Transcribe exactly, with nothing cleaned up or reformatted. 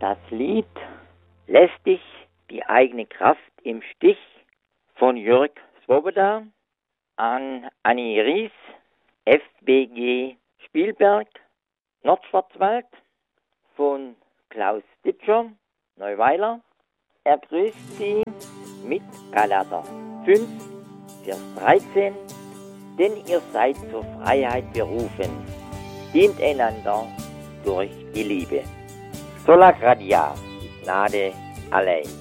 Das Lied Lässt dich die eigene Kraft im Stich von Jörg Swoboda an Annie Ries, F B G Spielberg, Nordschwarzwald, von Klaus Ditscher, Neuweiler. Er grüßt Sie mit Galater fünf, Vers dreizehn, denn ihr seid zur Freiheit berufen, dient einander durch die Liebe. Sola Gratia, die Gnade allein.